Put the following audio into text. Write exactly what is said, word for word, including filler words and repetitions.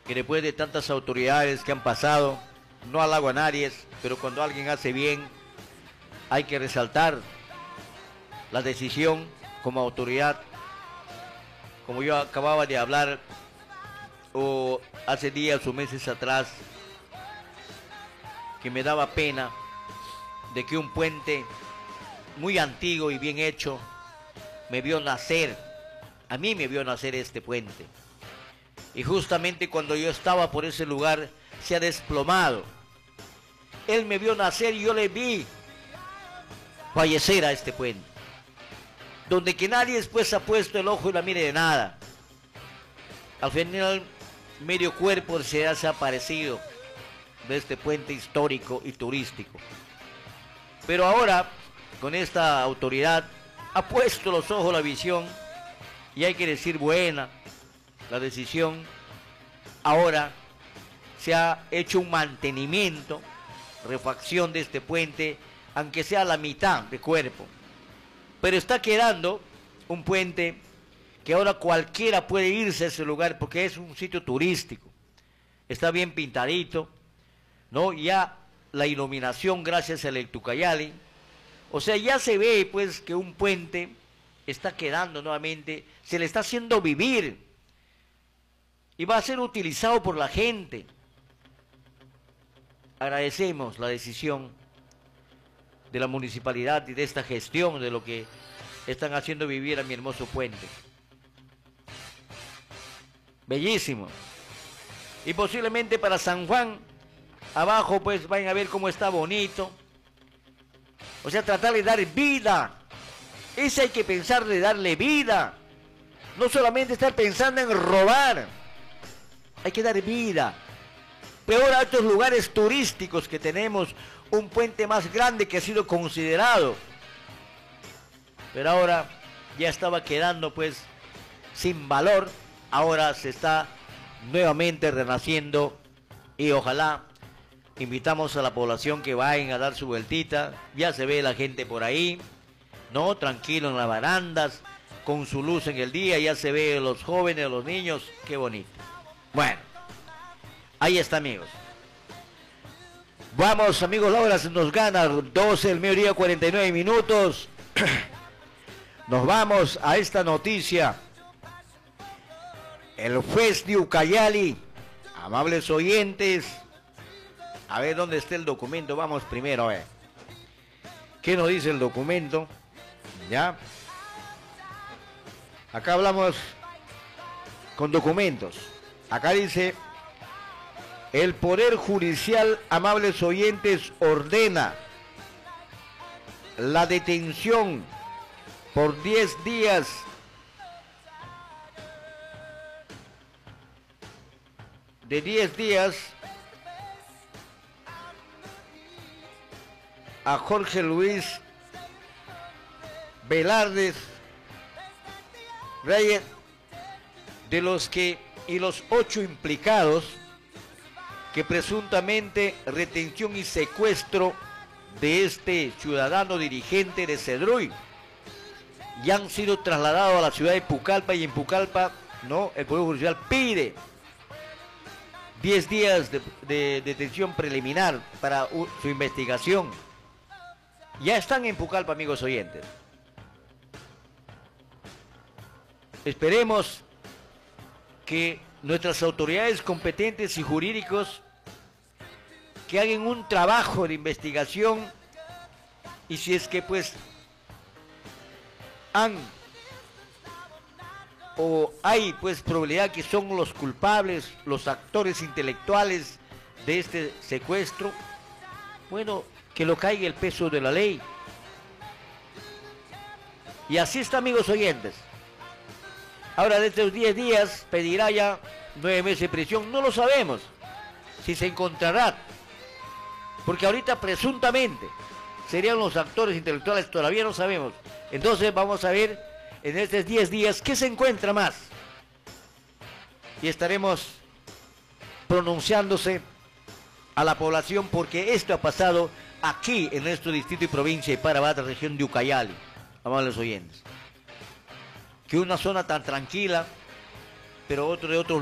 que después de tantas autoridades que han pasado, no halago a nadie, pero cuando alguien hace bien, hay que resaltar la decisión como autoridad. Como yo acababa de hablar, o hace días o meses atrás, que me daba pena de que un puente muy antiguo y bien hecho me vio nacer, a mí me vio nacer este puente. Y justamente cuando yo estaba por ese lugar, se ha desplomado. Él me vio nacer y yo le vi fallecer a este puente. Donde que nadie después ha puesto el ojo y la mira de nada. Al final, medio cuerpo se ha desaparecido de este puente histórico y turístico. Pero ahora, con esta autoridad, ha puesto los ojos la visión, y hay que decir buena la decisión. Ahora se ha hecho un mantenimiento, refacción de este puente, aunque sea la mitad de cuerpo. Pero está quedando un puente que ahora cualquiera puede irse a ese lugar porque es un sitio turístico. Está bien pintadito, ¿no? Ya la iluminación gracias al Tucayali. O sea, ya se ve pues que un puente está quedando nuevamente, se le está haciendo vivir y va a ser utilizado por la gente. Agradecemos la decisión de la municipalidad y de esta gestión de lo que están haciendo vivir a mi hermoso puente. Bellísimo. Y posiblemente para San Juan, abajo pues vayan a ver cómo está bonito. O sea, tratar de dar vida. Eso hay que pensar de darle vida. No solamente estar pensando en robar. Hay que dar vida. Peor a estos lugares turísticos que tenemos, un puente más grande que ha sido considerado. Pero ahora ya estaba quedando pues sin valor. Ahora se está nuevamente renaciendo y ojalá invitamos a la población que vayan a dar su vueltita. Ya se ve la gente por ahí, ¿no? Tranquilo en las barandas, con su luz en el día, ya se ve los jóvenes, los niños, qué bonito. Bueno, ahí está, amigos. Vamos, amigos, la hora se nos gana, doce del mediodía, cuarenta y nueve minutos. Nos vamos a esta noticia. El juez de Ucayali, amables oyentes, a ver dónde está el documento, vamos primero a ver. ¿Qué nos dice el documento? ¿Ya? Acá hablamos con documentos. Acá dice, el Poder Judicial, amables oyentes, ordena la detención por diez días de diez días a Jorge Luis Velarde Reyes, de los que y los ocho implicados que presuntamente retención y secuestro de este ciudadano dirigente de Cedruy ya han sido trasladados a la ciudad de Pucallpa, y en Pucallpa, no, el Poder Judicial pide diez días de, de, de detención preliminar para uh, su investigación. Ya están en Pucallpa, amigos oyentes. Esperemos que nuestras autoridades competentes y jurídicos que hagan un trabajo de investigación, y si es que pues han o hay pues probabilidad que son los culpables, los actores intelectuales de este secuestro, bueno, que lo caiga el peso de la ley. Y así está, amigos oyentes. Ahora, de estos diez días pedirá ya nueve meses de prisión, no lo sabemos si se encontrará, porque ahorita presuntamente serían los actores intelectuales, todavía no sabemos. Entonces vamos a ver en estos diez días qué se encuentra más, y estaremos pronunciándose a la población, porque esto ha pasado aquí en nuestro distrito y provincia de Parabata, región de Ucayali, amables oyentes, que una zona tan tranquila, pero otro de otros